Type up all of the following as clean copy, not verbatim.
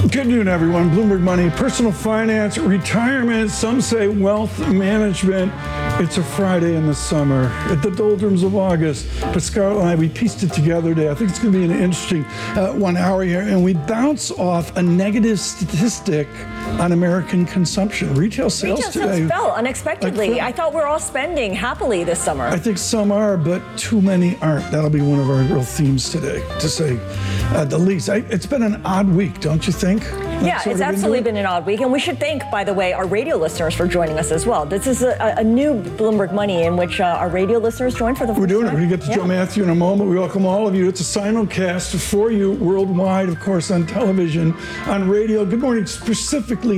Good noon, everyone. Bloomberg Money, personal finance, retirement, some say wealth management. It's a Friday in the summer, at the doldrums of August. But Scarlett and I, we pieced it together today. I think it's going to be an interesting 1 hour here. And we bounce off a negative statistic on American consumption. Retail sales today fell unexpectedly. I thought we're all spending happily this summer. I think some are, but too many aren't. That'll be one of our real themes today, to say the least. It's been an odd week, don't you think? Yeah, it's absolutely been an odd week. And we should thank, by the way, our radio listeners for joining us as well. This is a new Bloomberg Money in which our radio listeners join for the first time. We're doing it. We're going to get to Joe Matthew in a moment. We welcome all of you. It's a simulcast for you worldwide, of course, on television, on radio. Good morning, specifically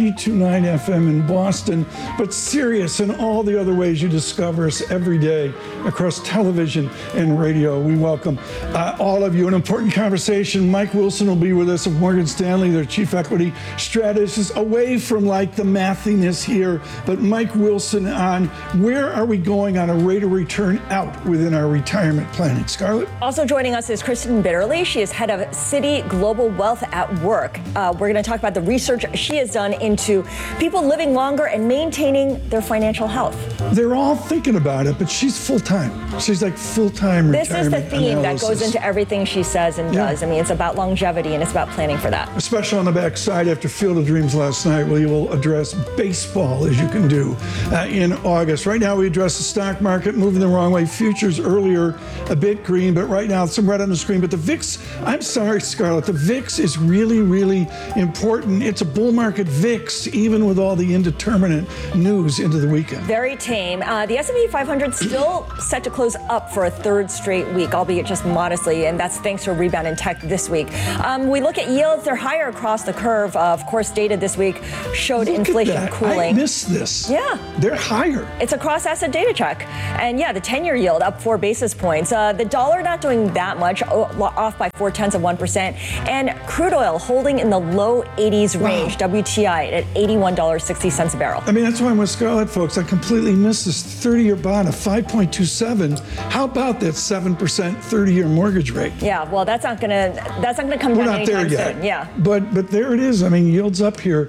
92.9 FM in Boston, but Sirius and all the other ways you discover us every day across television and radio. We welcome all of you. An important conversation. Mike Wilson will be with us of Morgan Stanley, their chief equity strategist, away from like the mathiness here, but Mike Wilson on where are we going on a rate of return out within our retirement planning. Scarlett? Also joining us is Kristen Bitterly. She is head of Citi Global Wealth at Work. We're going to talk about the research she has done into people living longer and maintaining their financial health. They're all thinking about it, but she's full-time. She's like full-time retirement This is the theme analysis that goes into everything she says and does. I mean, it's about longevity and it's about planning for that. Especially on the backside after Field of Dreams last night, we will address baseball, as you can do, in August. Right now, we address the stock market moving the wrong way. Futures earlier, a bit green, but right now, some red on the screen. But the VIX, I'm sorry, Scarlett, the VIX is really, really important. It's a bull market VIX, even with all the indeterminate news into the weekend. Very tame. The S&P 500 still set to close up for a third straight week, albeit just modestly, and that's thanks to a rebound in tech this week. We look at yields, they're higher across the curve. Of course, data this week showed inflation cooling. I missed this. Yeah. They're higher. It's a cross-asset data check. And yeah, the 10-year yield up 4 basis points. The dollar not doing that much, off by 0.4%. And crude oil holding in the low 80s range, WTI at $81.60 a barrel. I mean, that's why I'm with Scarlett, folks. I completely missed this 30-year bond of 5.27. How about that 7% 30-year mortgage rate? Yeah, well, that's not gonna come down anytime soon. Yeah. But there it is. I mean, yields up here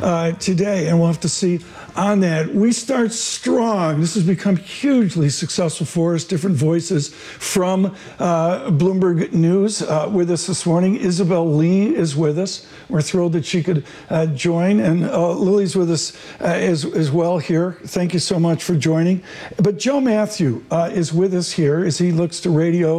today, and we'll have to see on that. We start strong. This has become hugely successful for us. Different voices from Bloomberg News with us this morning. Isabel Lee is with us. We're thrilled that she could join, and Lily's with us as well here. Thank you so much for joining. But Joe Matthew is with us here as he looks to radio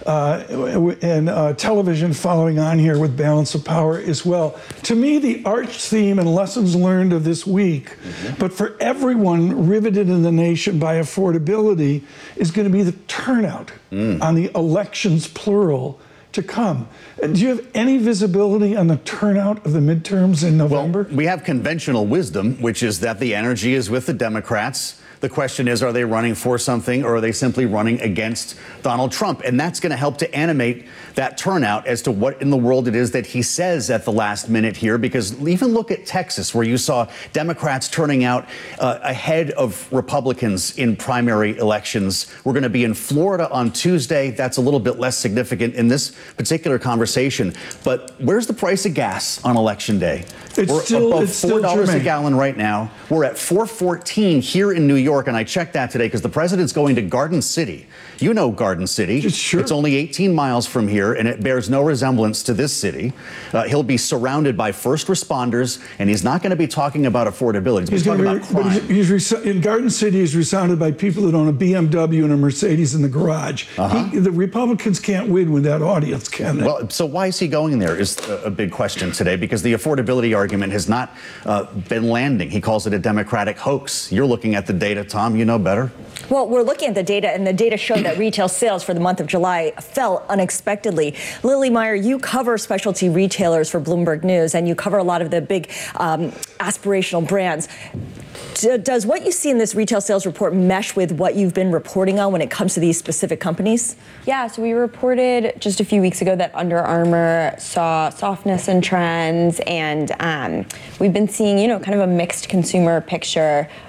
and television, following on here with Balance of Power as well. To me, the arch theme and lessons learned of this week, but for everyone riveted in the nation by affordability, is going to be the turnout on the elections, plural, to come. Do you have any visibility on the turnout of the midterms in November? Well, we have conventional wisdom, which is that the energy is with the Democrats. The question is, are they running for something, or are they simply running against Donald Trump? And that's going to help to animate that turnout as to what in the world it is that he says at the last minute here. Because even look at Texas, where you saw Democrats turning out ahead of Republicans in primary elections. We're going to be in Florida on Tuesday. That's a little bit less significant in this particular conversation. But where's the price of gas on Election Day? We're above $4 a gallon right now. We're at $4.14 here in New York, and I checked that today because the president's going to Garden City. You know Garden City. Sure. It's only 18 miles from here, and it bears no resemblance to this city. He'll be surrounded by first responders, and he's not going to be talking about affordability. He's talking about crime. In Garden City, he's surrounded by people that own a BMW and a Mercedes in the garage. The Republicans can't win with that audience, can they? Well, so why is he going there is a big question today, because the affordability argument has not been landing. He calls it a Democratic hoax. You're looking at the data, Tom. You know better. Well, we're looking at the data, and the data showed that retail sales for the month of July fell unexpectedly. Lily Meyer, you cover specialty retailers for Bloomberg News, and you cover a lot of the big aspirational brands. Does what you see in this retail sales report mesh with what you've been reporting on when it comes to these specific companies? Yeah, so we reported just a few weeks ago that Under Armour saw softness in trends, and we've been seeing, kind of a mixed consumer picture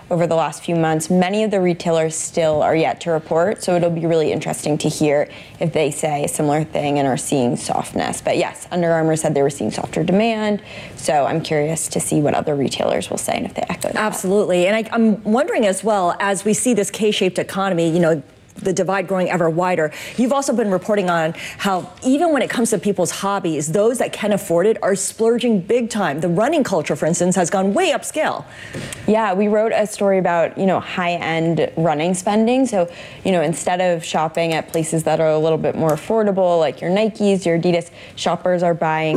over the last few months. Many of the retailers still are yet to report, so it'll be really interesting to hear if they say a similar thing and are seeing softness. But yes, Under Armour said they were seeing softer demand, so I'm curious to see what other retailers will say and if they echo that. Absolutely. And I'm wondering as well, as we see this K-shaped economy, the divide growing ever wider. You've also been reporting on how even when it comes to people's hobbies, those that can afford it are splurging big time. The running culture, for instance, has gone way upscale. Yeah, we wrote a story about, high-end running spending. So, instead of shopping at places that are a little bit more affordable, like your Nikes, your Adidas, shoppers are buying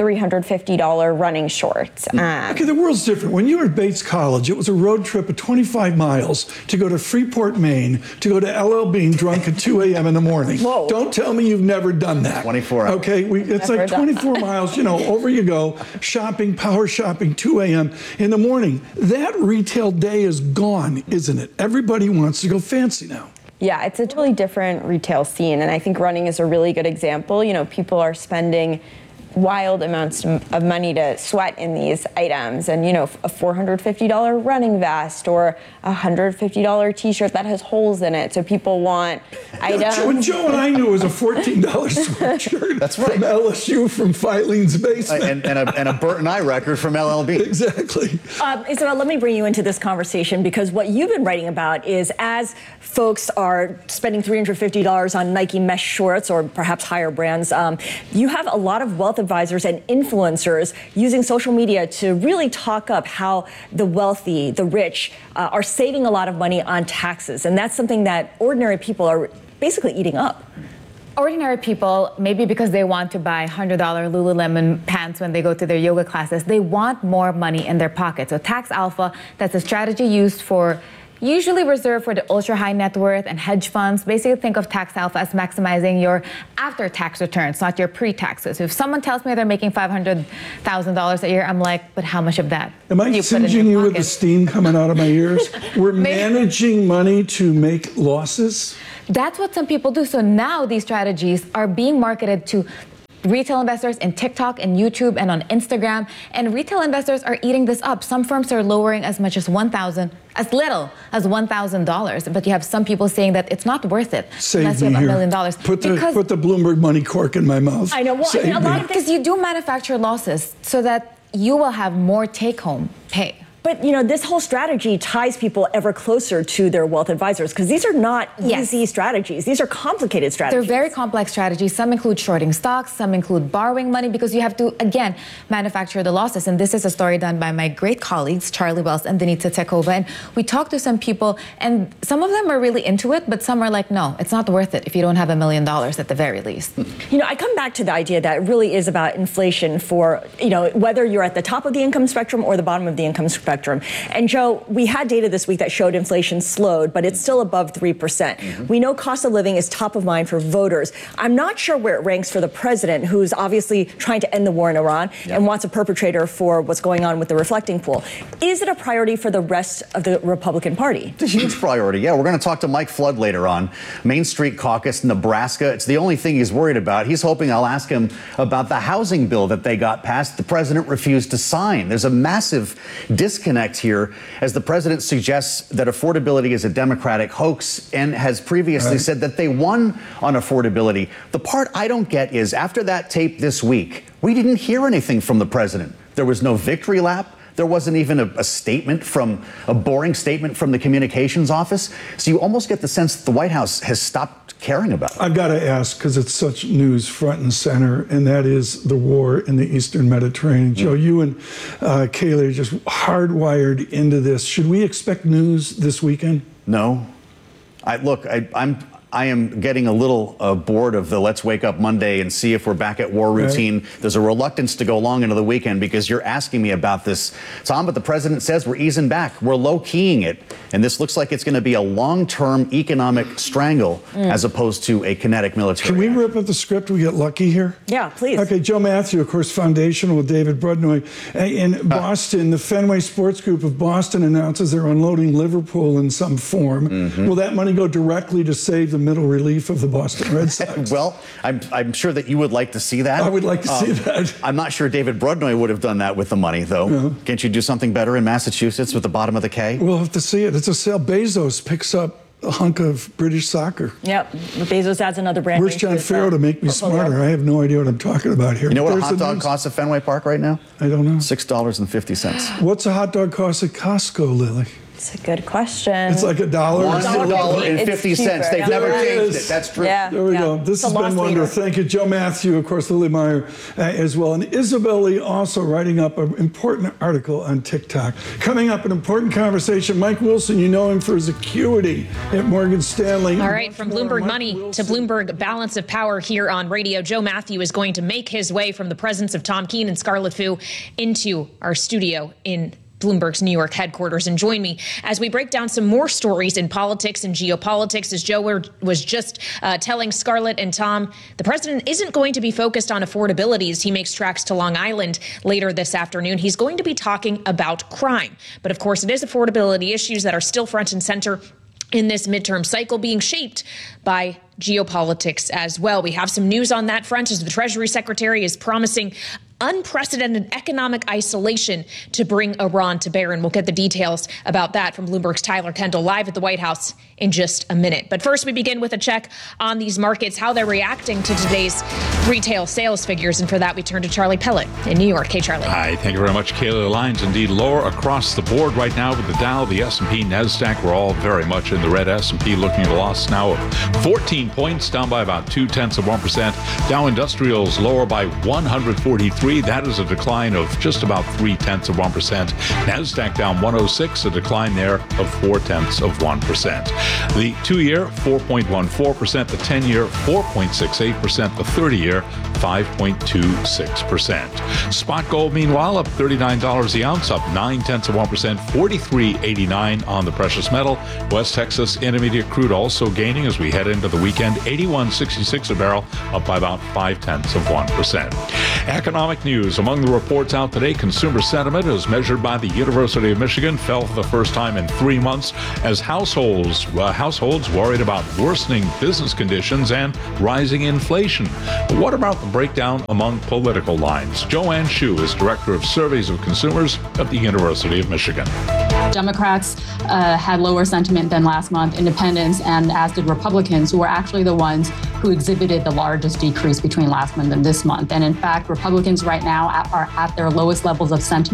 $350 running shorts. Okay, the world's different. When you were at Bates College, it was a road trip of 25 miles to go to Freeport, Maine, to go to LL Bean drunk at 2 a.m. in the morning. Whoa. Don't tell me you've never done that. 24 hours. Okay, it's like 24 miles, over you go, shopping, power shopping, 2 a.m. in the morning. That retail day is gone, isn't it? Everybody wants to go fancy now. Yeah, it's a totally different retail scene, and I think running is a really good example. People are spending wild amounts of money to sweat in these items, and a $450 running vest or a $150 t-shirt that has holes in it, so people want items. When Joe and I knew it was a $14 sweatshirt. That's right. From LSU, from Filene's basement. And a Bert and I record from LLB. Exactly. Isabel, let me bring you into this conversation, because what you've been writing about is as folks are spending $350 on Nike mesh shorts or perhaps higher brands, you have a lot of wealth advisors and influencers using social media to really talk up how the wealthy, the rich, are saving a lot of money on taxes. And that's something that ordinary people are basically eating up. Ordinary people, maybe because they want to buy $100 Lululemon pants when they go to their yoga classes, they want more money in their pocket. So tax alpha, that's a strategy used for usually reserved for the ultra high net worth and hedge funds. Basically, think of tax alpha as maximizing your after-tax returns, not your pre-taxes. If someone tells me they're making $500,000 a year, I'm like, but how much of that? Am I singeing you with the steam coming out of my ears? We're managing money to make losses? That's what some people do. So now these strategies are being marketed to retail investors in TikTok and YouTube and on Instagram, and retail investors are eating this up. Some firms are lowering as much as as little as $1,000, but you have some people saying that it's not worth it unless you have $1 million. Put the Bloomberg money cork in my mouth. I know. Well, a lot because you do manufacture losses so that you will have more take-home pay. But, this whole strategy ties people ever closer to their wealth advisors, because these are not easy strategies. These are complicated strategies. They're very complex strategies. Some include shorting stocks, some include borrowing money, because you have to, again, manufacture the losses. And this is a story done by my great colleagues, Charlie Wells and Denitsa Tekova. And we talked to some people, and some of them are really into it, but some are like, no, it's not worth it if you don't have $1 million at the very least. I come back to the idea that it really is about inflation for, whether you're at the top of the income spectrum or the bottom of the income spectrum. And Joe, we had data this week that showed inflation slowed, but it's still above 3%. Mm-hmm. We know cost of living is top of mind for voters. I'm not sure where it ranks for the president, who's obviously trying to end the war in Iran and wants a perpetrator for what's going on with the reflecting pool. Is it a priority for the rest of the Republican Party? It's a huge priority. Yeah, we're going to talk to Mike Flood later on. Main Street Caucus, Nebraska. It's the only thing he's worried about. He's hoping I'll ask him about the housing bill that they got passed. The president refused to sign. There's a massive disconnect here as the president suggests that affordability is a Democratic hoax and has previously said that they won on affordability. The part I don't get is after that tape this week, we didn't hear anything from the president. There was no victory lap. There wasn't even a boring statement from the communications office. So you almost get the sense that the White House has stopped caring about it. I've got to ask, because it's such news front and center, and that is the war in the Eastern Mediterranean. Joe, you and Kayleigh are just hardwired into this. Should we expect news this weekend? No. I am getting a little bored of the let's wake up Monday and see if we're back at war routine. There's a reluctance to go long into the weekend because you're asking me about this, Tom, but the president says we're easing back. We're low-keying it. And this looks like it's going to be a long-term economic strangle as opposed to a kinetic military Can we action. rip up the script? We get lucky here? Yeah, please. Okay, Joe Matthew, of course, foundational with David Brudnoy. In Boston, the Fenway Sports Group of Boston announces they're unloading Liverpool in some form. Will that money go directly to save the middle relief of the Boston Red Sox. Well, I'm sure that you would like to see that. I would like to see that. I'm not sure David Brodnoy would have done that with the money, though. No. Can't you do something better in Massachusetts with the bottom of the K? We'll have to see it. It's a sale. Bezos picks up a hunk of British soccer. Yep. Bezos adds another brand. Where's John Farrow to make me smarter? I have no idea what I'm talking about here. You know what a There's hot the dog news. costs at Fenway Park right now? I don't know. $6.50. What's a hot dog cost at Costco, Lily? It's a good question. It's like $1. $1.50. It's cheaper. They've never There it changed is. it. That's true. Yeah. There we go. This It's a has been loss wonderful. leader. Thank you, Joe Matthew, of course, Lily Meyer as well, and Isabel Lee also writing up an important article on TikTok. Coming up, an important conversation. Mike Wilson, you know him for his acuity at Morgan Stanley. All right, from Bloomberg Money to Bloomberg Balance of Power here on radio, Joe Matthew is going to make his way from the presence of Tom Keene and Scarlet Fu into our studio in Bloomberg's New York headquarters, and join me as we break down some more stories in politics and geopolitics. As Joe was just telling Scarlett and Tom, the president isn't going to be focused on affordability as he makes tracks to Long Island later this afternoon. He's going to be talking about crime. But of course, it is affordability issues that are still front and center in this midterm cycle, being shaped by geopolitics as well. We have some news on that front as the Treasury Secretary is promising unprecedented economic isolation to bring Iran to bear. And we'll get the details about that from Bloomberg's Tyler Kendall live at the White House in just a minute. But first, we begin with a check on these markets, how they're reacting to today's retail sales figures. And for that, we turn to Charlie Pellet in New York. Hey, Charlie. Hi, thank you very much, Kayla. The lines indeed lower across the board right now with the Dow, the S&P, NASDAQ. We're all very much in the red. S&P looking at a loss now of 14 points, down by about 0.2%. Dow Industrials lower by 143. That is a decline of just about 0.3%. NASDAQ down 106, a decline there of 0.4%. The 2-year, 4.14%. The 10-year, 4.68%. The 30-year, 5.26%. Spot gold, meanwhile, up $39 the ounce, up 0.9%, $43.89 on the precious metal. West Texas Intermediate crude also gaining as we head into the weekend, $81.66 a barrel, up by about 0.5%. Economic news. Among the reports out today, consumer sentiment as measured by the University of Michigan fell for the first time in 3 months as households worried about worsening business conditions and rising inflation. But what about the breakdown among political lines? Joanne Shu is Director of Surveys of Consumers at the University of Michigan. Democrats had lower sentiment than last month, independents, and as did Republicans, who were actually the ones who exhibited the largest decrease between last month and this month. And in fact, Republicans right now are at their lowest levels of sentiment